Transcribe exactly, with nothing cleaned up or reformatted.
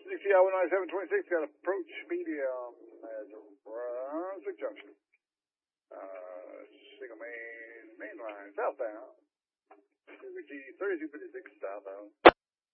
Z C I one nine seven twenty-six got approach medium at Brunswick Junction. Uh, single main, main line, southbound. G thirty-two fifty-six southbound.